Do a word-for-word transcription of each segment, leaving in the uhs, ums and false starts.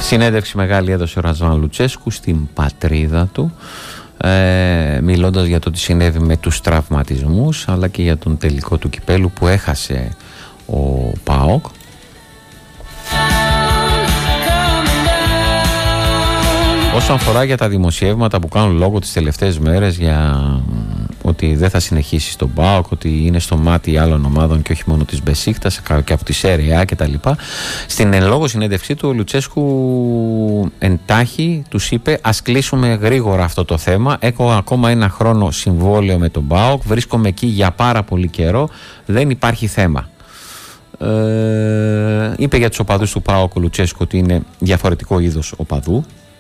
Συνέντευξη μεγάλη έδωσε ο Ρασβάν Λουτσέσκου στην πατρίδα του, ε, μιλώντας για το τι συνέβη με τους τραυματισμούς, αλλά και για τον τελικό του κυπέλου που έχασε ο ΠΑΟΚ. Όσον αφορά για τα δημοσιεύματα που κάνουν λόγο τις τελευταίες μέρες για ότι δεν θα συνεχίσει στον ΠΑΟΚ, ότι είναι στο μάτι άλλων ομάδων και όχι μόνο της Μπεσίκτας και από τη Σέρια κτλ. Στην εν λόγω συνέντευξή του ο Λουτσέσκου εντάχει τους είπε: ας κλείσουμε γρήγορα αυτό το θέμα. Έχω ακόμα ένα χρόνο συμβόλαιο με τον ΠΑΟΚ, βρίσκομαι εκεί για πάρα πολύ καιρό, δεν υπάρχει θέμα. Ε, είπε για τους οπαδούς του ΠΑΟΚ ο Λουτσέσκου ότι είναι διαφορετικό είδος οπαδού.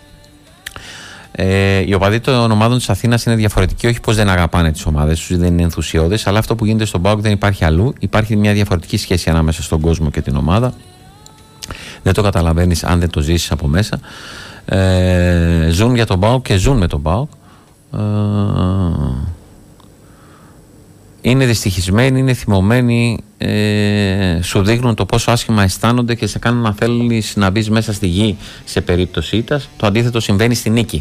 Ε, οι οπαδοί των ομάδων της Αθήνας είναι διαφορετικοί, όχι πως δεν αγαπάνε τις ομάδες τους, δεν είναι ενθουσιώδες, αλλά αυτό που γίνεται στον ΠΑΟΚ δεν υπάρχει αλλού. Υπάρχει μια διαφορετική σχέση ανάμεσα στον κόσμο και την ομάδα. Δεν το καταλαβαίνεις αν δεν το ζήσεις από μέσα. Ε, ζουν για τον ΠΑΟΚ και ζουν με τον ΠΑΟΚ. Ε, είναι δυστυχισμένοι, είναι θυμωμένοι, ε, σου δείχνουν το πόσο άσχημα αισθάνονται και σε κάνουν να θέλεις να μπεις μέσα στη γη σε περίπτωση ήττας. Το αντίθετο συμβαίνει στη νίκη.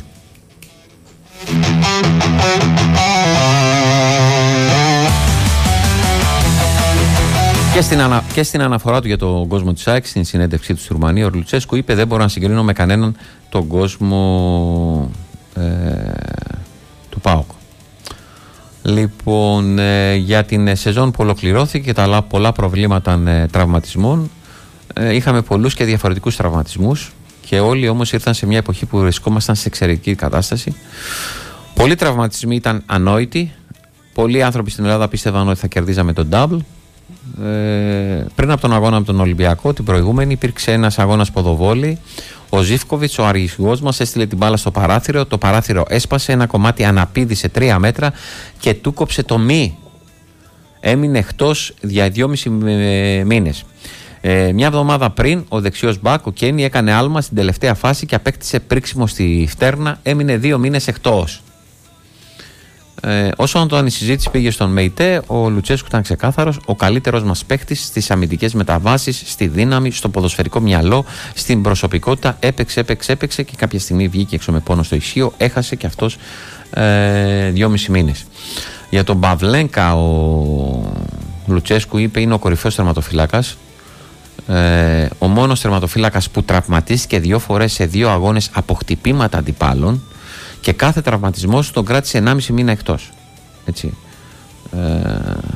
Και στην, ανα... και στην αναφορά του για τον κόσμο της ΑΕΚ, στην συνέντευξή του στη Ρουμανία, ο Λουτσέσκου είπε: δεν μπορώ να συγκρίνω με κανέναν τον κόσμο ε, του ΠΑΟΚ. Λοιπόν, ε, για την σεζόν που ολοκληρώθηκε και τα πολλά προβλήματα ε, τραυματισμών, ε, είχαμε πολλούς και διαφορετικούς τραυματισμούς και όλοι όμως ήρθαν σε μια εποχή που βρισκόμασταν σε εξαιρετική κατάσταση. Πολλοί τραυματισμοί ήταν ανόητοι. Πολλοί άνθρωποι στην Ελλάδα πίστευαν ότι θα κερδίζαμε τον double. Ε, πριν από τον αγώνα με τον Ολυμπιακό, την προηγούμενη, υπήρξε ένας αγώνας ποδοβόλη. Ο Ζίβκοβιτς, ο αρχηγός μας, έστειλε την μπάλα στο παράθυρο. Το παράθυρο έσπασε, ένα κομμάτι αναπήδησε τρία μέτρα και του κόψε το μη. Έμεινε εκτός για δυόμισι μήνες. Ε, μια εβδομάδα πριν, ο δεξιός μπακ, ο Κένι, έκανε άλμα στην τελευταία φάση και απέκτησε πρίξιμο στη φτέρνα. Έμεινε δύο μήνες εκτός. Ε, όσο όταν η συζήτηση πήγε στον ΜΕΙΤΕ, ο Λουτσέσκου ήταν ξεκάθαρος: ο καλύτερος μας παίκτης στις αμυντικές μεταβάσεις, στη δύναμη, στο ποδοσφαιρικό μυαλό, στην προσωπικότητα. Έπαιξε, έπαιξε, έπαιξε και κάποια στιγμή βγήκε έξω με πόνο στο ισχύο. Έχασε και αυτός ε, δυόμισι μήνες. Για τον Παυλένκα, ο Λουτσέσκου είπε: είναι ο κορυφαίος τερματοφύλακας. Ε, ο μόνος τερματοφύλακας που τραυματίστηκε δύο φορές σε δύο αγώνες από χτυπήματα αντιπάλων. Και κάθε τραυματισμός τον κράτησε ενάμιση μήνα εκτός. Έτσι. Ε,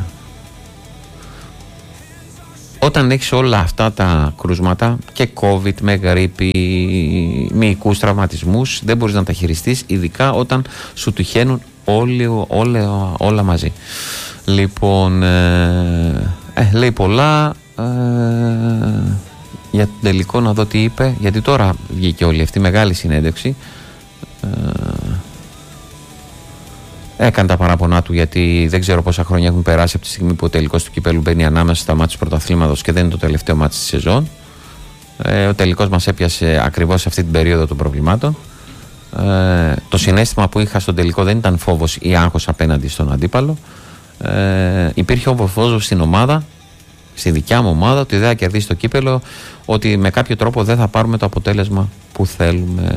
όταν έχεις όλα αυτά τα κρούσματα και COVID με γρίπη, μυϊκούς τραυματισμούς, δεν μπορείς να τα χειριστείς, ειδικά όταν σου τυχαίνουν όλοι, όλα, όλα μαζί. Λοιπόν, ε, ε, λέει πολλά. Ε, για τον τελικό να δω τι είπε, γιατί τώρα βγήκε όλη αυτή η μεγάλη συνέντευξη. Έκανε τα παράπονά του, γιατί δεν ξέρω πόσα χρόνια έχουν περάσει από τη στιγμή που ο τελικός του κυπέλου μπαίνει ανάμεσα στα μάτς του πρωταθλήματος και δεν είναι το τελευταίο μάτς της σεζόν. Ε, ο τελικός μας έπιασε ακριβώς σε αυτή την περίοδο των προβλημάτων. Ε, το συναίσθημα που είχα στον τελικό δεν ήταν φόβος ή άγχος απέναντι στον αντίπαλο. Ε, υπήρχε όμως φόβος στην ομάδα, στη δικιά μου ομάδα, ότι δεν θα κερδίσει το κύπελο, ότι με κάποιο τρόπο δεν θα πάρουμε το αποτέλεσμα που θέλουμε.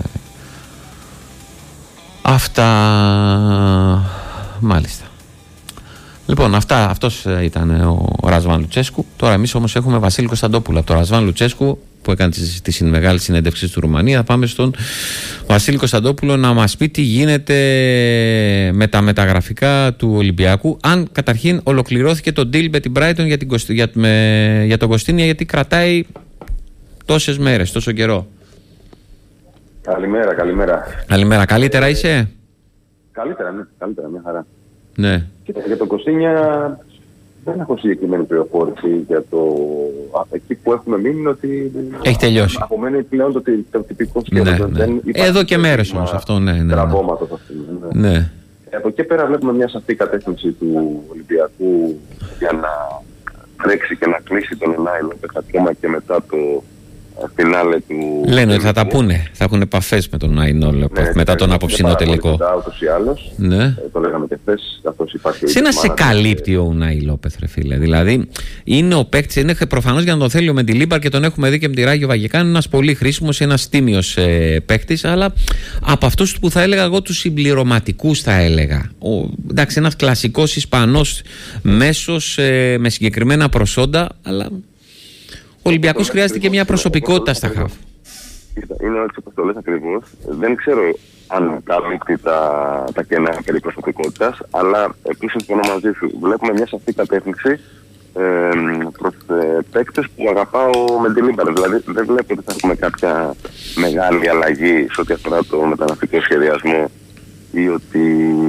Αυτά. Μάλιστα. Λοιπόν, αυτά, αυτός ήταν ο Ρασβάν Λουτσέσκου. Τώρα εμείς όμως έχουμε Βασίλη Κωνσταντόπουλο από τον Ρασβάν Λουτσέσκου, που έκανε τη, τη μεγάλη συνέντευξη στη Ρουμανία. Πάμε στον Βασίλη Κωνσταντόπουλο να μας πει τι γίνεται με τα μεταγραφικά του Ολυμπιακού. Αν καταρχήν ολοκληρώθηκε το deal με την Brighton για, την, για, με, για τον Κωστίνια, γιατί κρατάει τόσες μέρες, τόσο καιρό. Καλημέρα, καλημέρα. Καλημέρα. Καλύτερα είσαι? Καλύτερα, ναι. Καλύτερα, μια χαρά. Ναι. Κοίτα, για τον Κωστίνια δεν έχω συγκεκριμένη πληροφόρηση για το... Εκεί που έχουμε μείνει είναι ότι... Έχει τελειώσει. Απομένει πλέον το, το τυπικό σχέδιο. Ναι, ναι. Δεν Εδώ και μέρες όμως αυτό, ναι. ναι, ναι. Τραβώματος αυτό. Ναι. ναι. Από εκεί πέρα βλέπουμε μια σαφή κατεύθυνση του Ολυμπιακού για να τρέξει και να κλείσει τον Ενάη Λόπες ακόμα και μετά το φινάλε του. Λένε ότι θα τα πούνε, θα έχουν επαφές με τον Αϊνόλ ναι, μετά τον απόψινό τελικό. Ούτως ή άλλως. Ναι. Ε, το λέγαμε και χθες, καθώς υπάρχει. Σε να σε καλύπτει ο Ουνάι Λόπεθ, ρε φίλε. Δηλαδή, είναι ο παίκτης, είναι προφανώς για να τον θέλει ο Μεντιλίμπαρ και τον έχουμε δει και με τη Ράγιο Βαγεκάν. Είναι ένας πολύ χρήσιμος, ένας τίμιος ε, παίκτης, αλλά από αυτούς που θα έλεγα εγώ τους συμπληρωματικούς, θα έλεγα. Ο, εντάξει, ένας κλασικός Ισπανός μέσος ε, με συγκεκριμένα προσόντα, αλλά. Ο Ολυμπιακός χρειάζεται και μια προσωπικότητα στα χαφ. Είναι όλες τις αποστολές ακριβώς. Δεν ξέρω αν καλύπτει τα, τα κενά περί προσωπικότητας, αλλά επίσης συμφωνώ μαζί σου. Βλέπουμε μια σαφή κατεύθυνση ε, προς ε, παίκτες που αγαπάω με την Μεντιλίμπαρ. Δηλαδή δεν βλέπω ότι θα έχουμε κάποια μεγάλη αλλαγή σε ό,τι αφορά το μεταναστικό σχεδιασμό ή ότι,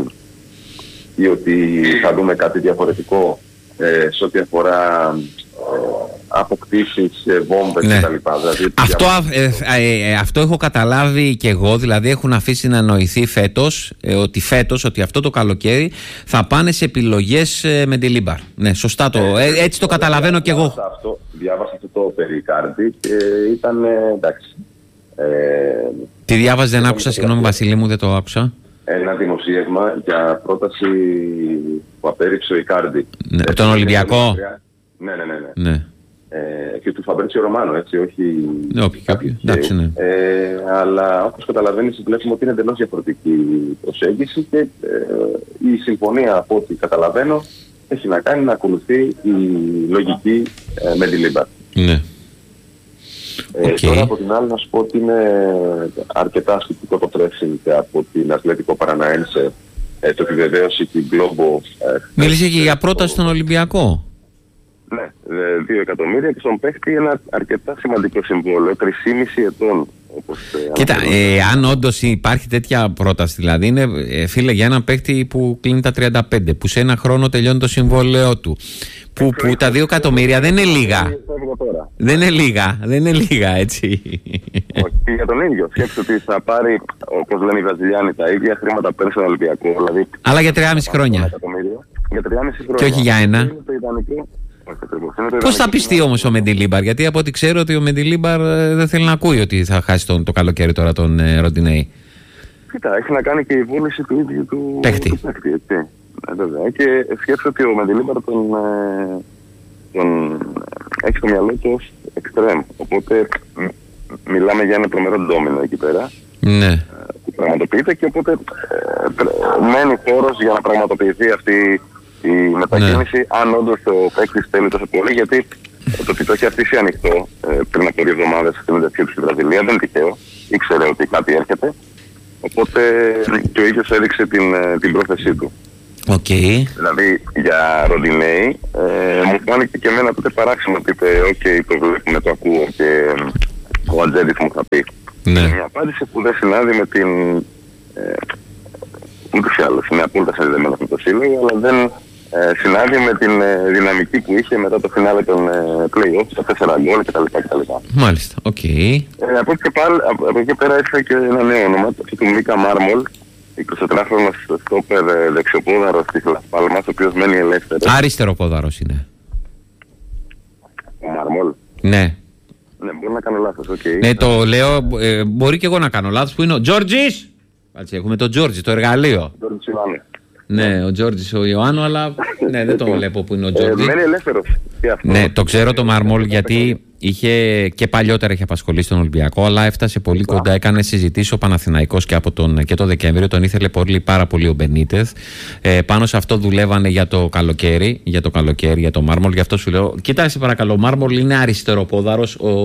ή ότι θα δούμε κάτι διαφορετικό ε, σε ό,τι αφορά ε, αποκτήσεις, βόμβες ναι. κτλ. Δηλαδή, αυτό, ε, ε, ε, αυτό έχω καταλάβει και εγώ, δηλαδή έχουν αφήσει να νοηθεί φέτος, ε, ότι φέτος, ότι αυτό το καλοκαίρι θα πάνε σε επιλογές ε, με τη Λίμπαρ. Ναι, σωστά το, ε, ε, έτσι το καταλαβαίνω και εγώ. Αυτό, διάβασα αυτό το περί Κάρντι και ήταν, ε, εντάξει. Ε, Τι διάβαζε, δεν άκουσα, συγγνώμη Βασίλη μου, δεν το άκουσα. Ένα δημοσίευμα για πρόταση που απέρριψε ο Ικάρντι. Ναι, τον Ολυμπιακό. Ναι, ναι, ναι. ναι. ναι. Ε, και του Φαμπρίτσιο Ρωμάνο, έτσι, όχι. Ναι, όποιο, όποιο. Εντάξει, ναι. ε, αλλά όπως καταλαβαίνεις, βλέπουμε ότι είναι εντελώς διαφορετική προσέγγιση και ε, η συμφωνία, από ό,τι καταλαβαίνω, έχει να κάνει να ακολουθεί η λογική ε, με τη Λίμπαρ. Ναι. Ε, okay. Τώρα από την άλλη να σου πω ότι είναι αρκετά σκεπτικό το pressing από την Αθλέτικο Παραναένσε, ε, το επιβεβαίωσε και η Globo. Ε, Μίλησε και για πρόταση στον Ολυμπιακό. Ναι, δύο εκατομμύρια και στον παίχτη ένα αρκετά σημαντικό συμβόλαιο, τρεισήμισι ετών. Όπως, κοίτα, ε, αν όντως υπάρχει τέτοια πρόταση, δηλαδή είναι ε, φίλε για ένα παίχτη που κλείνει τα τριάντα πέντε, που σε ένα χρόνο τελειώνει το συμβόλαιό του, που, που τα δύο εκατομμύρια δεν είναι λίγα. Δεν είναι λίγα, δεν είναι λίγα, έτσι. Όχι, και για τον ίδιο. Σκέψτε ότι θα πάρει, όπως λένε οι Βραζιλιάνοι, τα ίδια χρήματα πέρσι στον Ολυμπιακό. Δηλαδή, αλλά για τριάμισι χρόνια. Για τριάμισι χρόνια. Και όχι για ένα. Πώς θα πιστεί όμως ο Μεντιλίμπαρ, γιατί από ό,τι ξέρω ότι ο Μεντιλίμπαρ δεν θέλει να ακούει ότι θα χάσει τον, το καλοκαίρι τώρα τον ε, Ροντινέη. Κοίτα, έχει να κάνει και η βούληση του ίδιου του παίχτη. Του παίχτη έτσι. Ε, βέβαια. Και σκέψω ότι ο Μεντιλίμπαρ τον, ε, τον έχει στο μυαλό του ως εξτρέμ. Οπότε μ, μιλάμε για ένα τρομερό ντόμινο εκεί πέρα. Ναι. Ε, που πραγματοποιείται και οπότε ε, μένει χώρος για να πραγματοποιηθεί αυτή η μετακίνηση, ναι. αν όντως το παίκτης θέλει τόσο πολύ, γιατί το ότι το έχει αφήσει ανοιχτό ε, πριν από δύο εβδομάδες στην μεταξύ του στη Βραζιλία δεν είναι τυχαίο, ήξερε ότι κάτι έρχεται, οπότε και ο ίδιος έδειξε την, την πρόθεσή του. Okay. Δηλαδή για Ροντινέη ε, μου φάνηκε και εμένα τότε παράξενο ότι είπε «ΟΚ, okay, το βλέπουμε, το ακούω» και ο Ατζέντης μου θα πει. Ναι. Μια απάντηση που δεν συνάδει με την... Ε, ούτως ή άλλως είναι απόλυτα συνδεδεμένο με το σύλλογο, αλλά δεν ε, συνάδει με την ε, δυναμική που είχε μετά το φινάλε των ε, play-offs, τα τέσσερα γκολ κτλ. Μάλιστα, οκ. Okay. Ε, από, από εκεί πέρα ήρθε και ένα νέο όνομα, το του Μίκα Μάρμολ, εικοσιτετράχρονος στόπερ δεξιοπόδαρος της Λας Πάλμας, ο οποίος μένει ελεύθερος. Αριστεροπόδαρος είναι. Ο Μάρμολ. Ναι. Ναι, μπορεί να κάνω λάθος, οκ. Okay. Ναι, το λέω, ε, μπορεί και εγώ να κάνω λάθος, που είναι ο Τζόρτζης. Κάτσε, έχουμε τον Τζόρτζη, το εργαλείο. Ναι, ο Τζόρτζης ο Ιωάννου, αλλά ναι, δεν τον βλέπω που είναι ο Τζόρτζης. Μένει ελεύθερος. Ναι, το ξέρω το Μαρμόλ, γιατί είχε και παλιότερα είχε απασχολήσει τον Ολυμπιακό, αλλά έφτασε πολύ κοντά. Έκανε συζητήσεις ο Παναθηναϊκός και, από τον, και το Δεκέμβριο. Τον ήθελε πολύ, πάρα πολύ ο Μπενίτεθ. Ε, πάνω σε αυτό δουλεύανε για το καλοκαίρι, για το καλοκαίρι, για το Μάρμολ. Γι' αυτό σου λέω, κοίταξε παρακαλώ, ο Μάρμολ είναι αριστεροπόδαρος. Ο...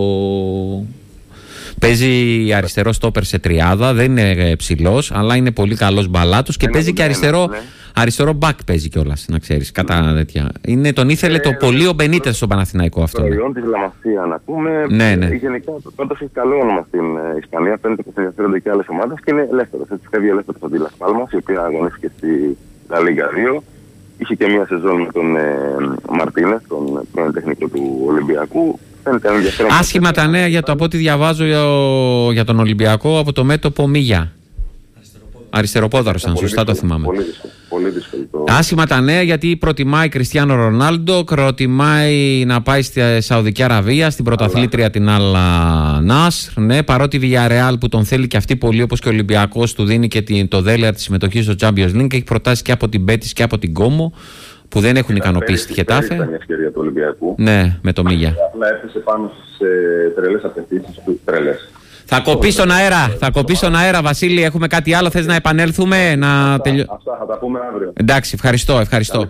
Παίζει αριστερό στόπερ σε τριάδα, δεν είναι ψηλός, αλλά είναι πολύ καλός μπαλάτος και παίζει και αριστερό, ναι. αριστερό μπακ παίζει κιόλας, να ξέρεις, κατά τέτοια. Είναι, τον ήθελε ε, το πολύ ο Μπενίτεθ στο Παναθηναϊκό αυτό. Προϊόν της Λαμασία να πούμε. Ναι, ναι. Γενικά πάντως έχει καλό όνομα στην Ισπανία, φαίνεται πως ενδιαφέρονται και άλλες ομάδες και είναι ελεύθερος. Έτσι φεύγει ελεύθερος από τη Λας Πάλμας, η οποία αγωνίστηκε στη La Liga δύο. Είχε και μια σεζόν με τον ε, Μαρτίνες, τον πρώην τεχνικό του Ολυμπιακού. Άσχημα τα νέα για το από ό,τι διαβάζω για, για τον Ολυμπιακό από το μέτωπο Μίγια. Αριστεροπόδαρος ήταν, σωστά το θυμάμαι. Πολύ δύσκολο. Πολύ δύσκολο το... Άσχημα τα νέα, γιατί προτιμάει Κριστιάνο Ρονάλντο, προτιμάει να πάει στη Σαουδική Αραβία, στην πρωταθλήτρια την Αλ Νάσρ. Ναι, παρότι η Villarreal που τον θέλει και αυτή πολύ, όπως και ο Ολυμπιακός, του δίνει και το δέλεαρ τη συμμετοχή στο Champions League, έχει προτάσει και από την Μπέτις και από την Κόμο, που δεν έχουν ικανοποιήσει τη Χετάφε. Ήταν μια ευκαιρία του Ολυμπιακού. Ναι, με το Μίγια. Απλά έπεσε πάνω στις ε, τρελές απαιτήσεις του. Τρελές. Θα κοπεί στον αέρα, θα κοπεί στον αέρα, Βασίλη. Έχουμε κάτι άλλο, θες να επανέλθουμε, να Αυτά, τελειω... αυτά θα τα πούμε αύριο. Εντάξει, ευχαριστώ, ευχαριστώ.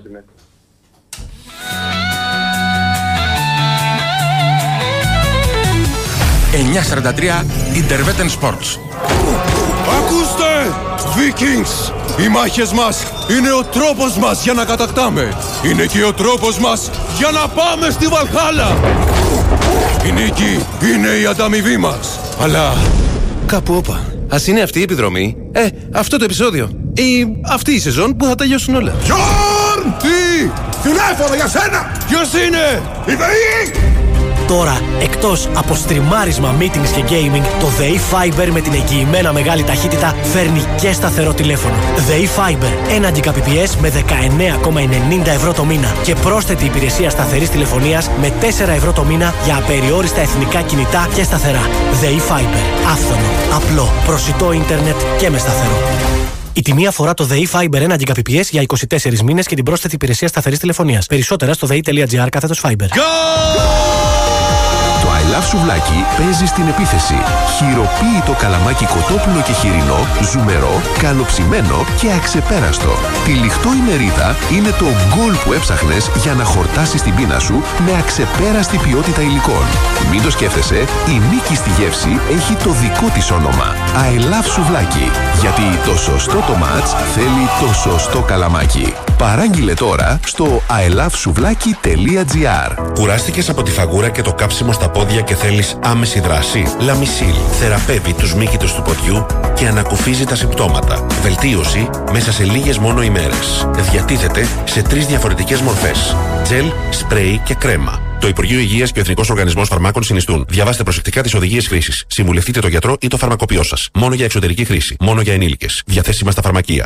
εννιά σαράντα τρία Intervetten Sports. Ακούστε! Vikings! Οι μάχες μας είναι ο τρόπος μας για να κατακτάμε. Είναι και ο τρόπος μας για να πάμε στη Βαλχάλα. Η νίκη είναι η ανταμοιβή μας. Αλλά κάπου όπα. Ας είναι αυτή η επιδρομή, ε, αυτό το επεισόδιο ή αυτή η σεζόν που θα τελειώσουν όλα. Γιόρν! Τι! Τηλέφωνο για σένα! Ποιος είναι? Η ΔΕΗ! Τώρα, εκτός από στριμάρισμα, meetings και gaming, το ΔΕΗ Fiber με την εγγυημένα μεγάλη ταχύτητα φέρνει και σταθερό τηλέφωνο. ΔΕΗ Fiber, ένα Gbps με δεκαεννέα κόμμα ενενήντα ευρώ το μήνα και πρόσθετη υπηρεσία σταθερής τηλεφωνίας με τέσσερα ευρώ το μήνα για απεριόριστα εθνικά κινητά και σταθερά. ΔΕΗ Fiber, άφθονο, απλό, προσιτό ίντερνετ και με σταθερό. Η τιμή αφορά το ΔΕΗ Fiber ένα Gbps για είκοσι τέσσερις μήνες και την πρόσθετη υπηρεσία σταθερής τηλεφωνίας. Περισσότερα στο δei.gr κάθετος Fiber. Το I Love σουβλάκι παίζει στην επίθεση. Χειροποίητο καλαμάκι κοτόπουλο και χοιρινό, ζουμερό, καλοψημένο και αξεπέραστο. Τυλιχτό η μερίδα είναι το γκολ που έψαχνες για να χορτάσεις την πείνα σου με αξεπέραστη ποιότητα υλικών. Μην το σκέφτεσαι, η νίκη στη γεύση έχει το δικό της όνομα. I Love σουβλάκι. Γιατί το σωστό το μάτς θέλει το σωστό καλαμάκι. Παράγγειλε τώρα στο άι λαβ σουβλάκι τελεία τζι άρ. Κουράστηκες από τη φαγούρα και το κάψιμο στα πόδια και θέλεις άμεση δράση? Λαμισίλ θεραπεύει τους μύκητους του ποδιού και ανακουφίζει τα συμπτώματα. Βελτίωση μέσα σε λίγες μόνο ημέρες. Διατίθεται σε τρεις διαφορετικές μορφές: τζελ, σπρέι και κρέμα. Το Υπουργείο Υγείας και ο Εθνικός Οργανισμός Φαρμάκων συνιστούν. Διαβάστε προσεκτικά τις οδηγίες χρήσης. Συμβουλευτείτε τον γιατρό ή το φαρμακοποιό σας. Μόνο για εξωτερική χρήση. Μόνο για ενήλικες. Διαθέσιμα στα φαρμακεία.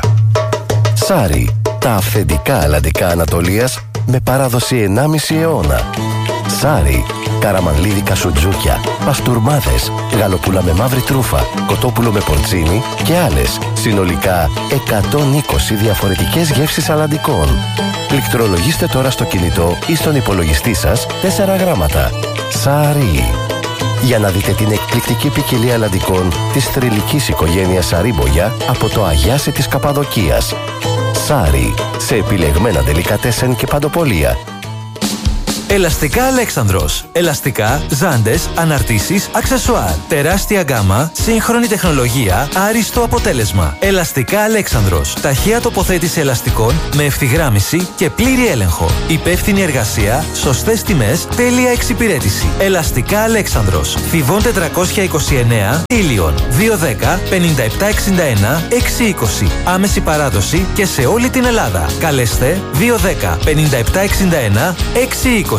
Σάρι. Τα αυθεντικά αλλαντικά Ανατολίας με παράδοση ενάμιση αιώνα. Σάρι. Καραμανλίδικα σουτζούκια, παστούρμάδες, γαλοπούλα με μαύρη τρούφα, κοτόπουλο με πορτσίνι και άλλες. Συνολικά εκατόν είκοσι διαφορετικές γεύσεις αλλαντικών. Πληκτρολογήστε τώρα στο κινητό ή στον υπολογιστή σας τέσσερα γράμματα. Σάρι. Για να δείτε την εκπληκτική ποικιλία αλλαντικών της θρυλικής οικογένειας Σαρίμπογια από το Αγιάσι της Καπαδοκίας. Σάρι. Σε επιλεγμένα ντελικατέσεν και παντοπολία. Ελαστικά Αλέξανδρος. Ελαστικά, ζάντες, αναρτήσεις, αξεσουάρ. Τεράστια γκάμα, σύγχρονη τεχνολογία, άριστο αποτέλεσμα. Ελαστικά Αλέξανδρος. Ταχεία τοποθέτηση ελαστικών με ευθυγράμμιση και πλήρη έλεγχο. Υπεύθυνη εργασία, σωστές τιμές, τέλεια εξυπηρέτηση. Ελαστικά Αλέξανδρος. Θηβών τετρακόσια είκοσι εννέα, Ήλιον. δύο δέκα πενήντα επτά εξήντα ένα έξι είκοσι. Άμεση παράδοση και σε όλη την Ελλάδα. Καλέστε δύο δέκα πενήντα επτά εξήντα ένα έξι είκοσι.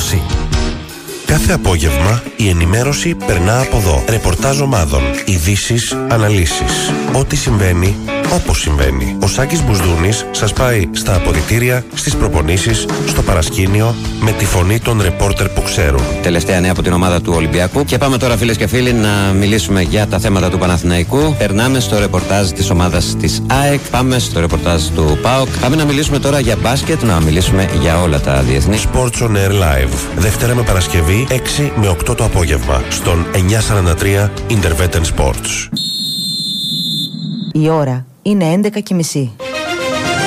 Κάθε απόγευμα η ενημέρωση περνά από εδώ. Ρεπορτάζ ομάδων, ειδήσεις, αναλύσεις. Ό,τι συμβαίνει, όπως συμβαίνει. Ο Σάκης Μπουσδούνης σας πάει στα αποδυτήρια, στις προπονήσεις, στο παρασκήνιο, με τη φωνή των ρεπόρτερ που ξέρουν. Τελευταία νέα από την ομάδα του Ολυμπιακού. Και πάμε τώρα, φίλες και φίλοι, να μιλήσουμε για τα θέματα του Παναθηναϊκού. Περνάμε στο ρεπορτάζ της ομάδας της ΑΕΚ. Πάμε στο ρεπορτάζ του ΠΑΟΚ. Πάμε να μιλήσουμε τώρα για μπάσκετ, να μιλήσουμε για όλα τα διεθνή. Sports on Air Live. Δευτέρα με Παρασκευή, έξι με οκτώ το απόγευμα. Στον εννιά σαράντα τρία Intervetten Sports. Η ώρα είναι έντεκα και μισή.